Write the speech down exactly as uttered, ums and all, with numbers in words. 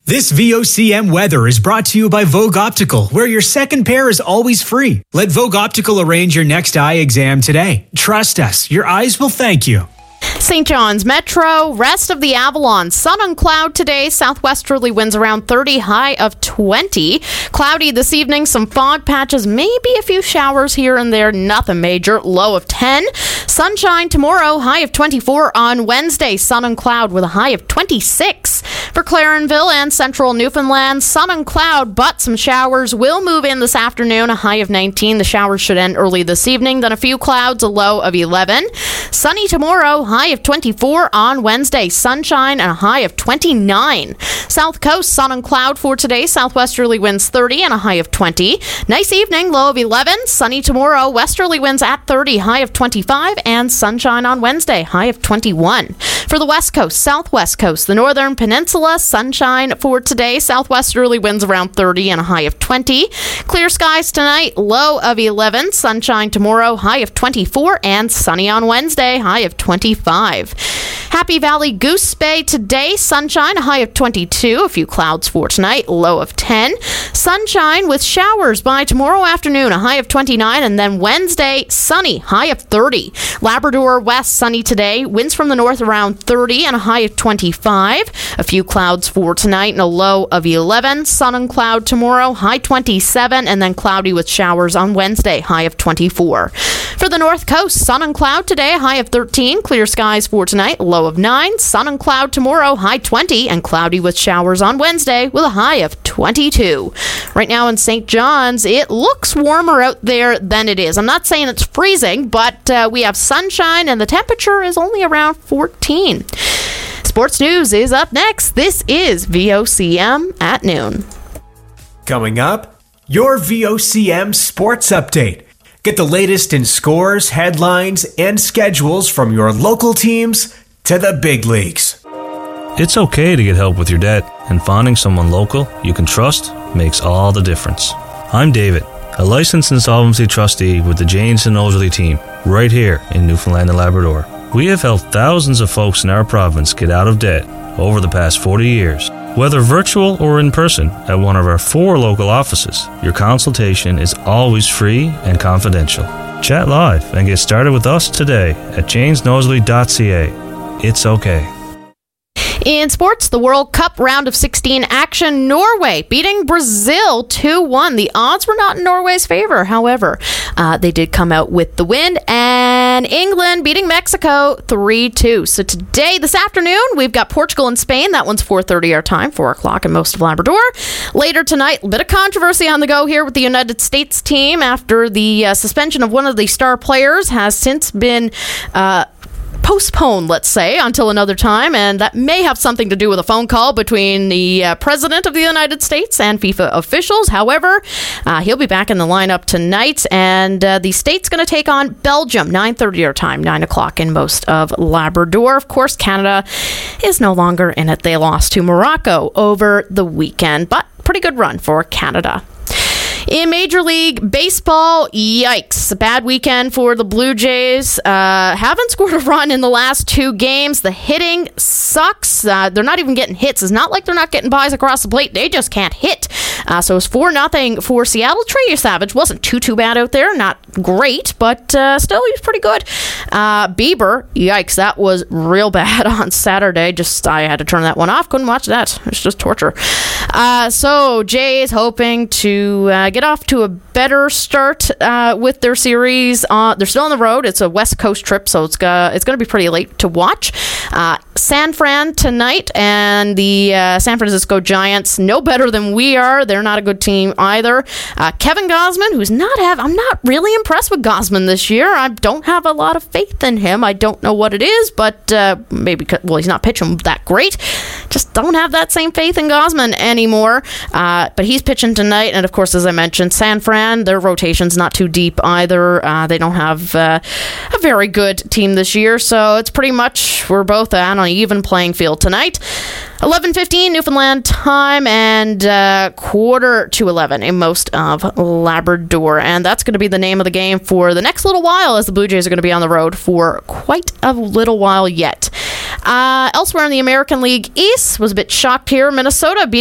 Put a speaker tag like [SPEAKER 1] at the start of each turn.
[SPEAKER 1] This V O C M weather is brought to you by Vogue Optical, where your second pair is always free. Let Vogue Optical arrange your next eye exam today. Trust us, your eyes will thank you.
[SPEAKER 2] Saint John's Metro, rest of the Avalon. Sun and cloud today. Southwesterly winds around thirty, high of twenty. Cloudy this evening, some fog patches, maybe a few showers here and there. Nothing major. Low of ten. Sunshine tomorrow, high of twenty-four. On Wednesday, sun and cloud with a high of twenty-six. For Clarenville and central Newfoundland, sun and cloud, but some showers will move in this afternoon, a high of nineteen. The showers should end early this evening. Then a few clouds, a low of eleven. Sunny tomorrow, high of twenty-four. On Wednesday, sunshine and a high of twenty-nine. South Coast, sun and cloud for today. Southwesterly winds thirty and a high of twenty. Nice evening, low of eleven. Sunny tomorrow. Westerly winds at thirty, high of twenty-five. And sunshine on Wednesday, high of twenty-one. For the West Coast, Southwest Coast, the Northern Peninsula, sunshine for today. Southwesterly winds around thirty and a high of twenty. Clear skies tonight, low of eleven. Sunshine tomorrow, high of twenty-four. And sunny on Wednesday, high of twenty-five. Happy Valley Goose Bay today, sunshine, a high of twenty-two. A few clouds for tonight, low of ten. Sunshine with showers by tomorrow afternoon, a high of twenty-nine. And then Wednesday, sunny, high of thirty. Labrador West, sunny today. Winds from the north around thirty and a high of twenty-five. A few clouds for tonight and a low of eleven. Sun and cloud tomorrow, high twenty-seven. And then cloudy with showers on Wednesday, high of twenty-four. For the North Coast, sun and cloud today, high of thirteen. Clear skies for tonight, low of nine. Sun and cloud tomorrow, high twenty. And cloudy with showers on Wednesday with a high of twenty-two. Right now in Saint John's, it looks warmer out there than it is. I'm not saying it's freezing, but uh, we have sunshine and the temperature is only around fourteen. Sports news is up next. This is V O C M at noon.
[SPEAKER 1] Coming up, your V O C M Sports Update. Get the latest in scores, headlines, and schedules from your local teams to the big leagues.
[SPEAKER 3] It's okay to get help with your debt, and finding someone local you can trust makes all the difference. I'm David, a licensed insolvency trustee with the Janes and Nosely team, right here in Newfoundland and Labrador. We have helped thousands of folks in our province get out of debt over the past forty years. Whether virtual or in person at one of our four local offices, your consultation is always free and confidential. Chat live and get started with us today at janes nosely dot c a. It's okay.
[SPEAKER 2] In sports, the World Cup round of sixteen action, Norway beating Brazil two one. The odds were not in Norway's favor, however. Uh, they did come out with the win, and England beating Mexico three two. So today, this afternoon, we've got Portugal and Spain. That one's four thirty our time, four o'clock in most of Labrador. Later tonight, a bit of controversy on the go here with the United States team after the uh, suspension of one of the star players has since been Uh, postponed, let's say, until another time, and that may have something to do with a phone call between the uh, President of the United States and FIFA officials. However, uh, he'll be back in the lineup tonight, and uh, the state's going to take on Belgium, nine thirty our time, nine o'clock in most of Labrador. Of course, Canada is no longer in it. They lost to Morocco over the weekend, but pretty good run for Canada. In Major League Baseball, yikes. A bad weekend for the Blue Jays. Uh, haven't scored a run in the last two games. The hitting sucks. Uh, they're not even getting hits. It's not like they're not getting buys across the plate. They just can't hit. Uh, so it's four nothing for Seattle. Trey Savage wasn't too, too bad out there. Not great, but uh, still, he was pretty good. Uh, Bieber, yikes. That was real bad on Saturday. Just, I had to turn that one off. Couldn't watch that. It's just torture. Uh, so, Jays hoping to uh, get off to a better start uh, with their series. Uh, they're still on the road. It's a West Coast trip, so it's uh, it's going to be pretty late to watch. Uh, San Fran tonight, and the uh, San Francisco Giants, no better than we are. They're not a good team either. Uh, Kevin Gausman, who's not have, I'm not really impressed with Gausman this year. I don't have a lot of faith in him. I don't know what it is, but uh, maybe, well, he's not pitching that great. Just don't have that same faith in Gausman anymore. Uh, but he's pitching tonight, and of course, as I mentioned, San Fran, their rotation's not too deep either. Uh, they don't have uh, a very good team this year, so it's pretty much, we're both on an even playing field tonight. eleven fifteen Newfoundland time, and uh, quarter to eleven in most of Labrador. And that's going to be the name of the game for the next little while, as the Blue Jays are going to be on the road for quite a little while yet. Uh, elsewhere in the American League East, was a bit shocked here. Minnesota beat